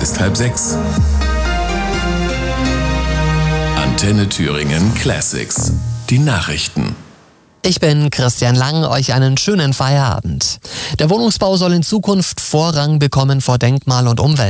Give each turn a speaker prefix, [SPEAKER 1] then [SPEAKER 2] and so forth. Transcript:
[SPEAKER 1] ist 5:30. Antenne Thüringen Classics. Die Nachrichten.
[SPEAKER 2] Ich bin Christian Lang, euch einen schönen Feierabend. Der Wohnungsbau soll in Zukunft Vorrang bekommen vor Denkmal- und Umwelt.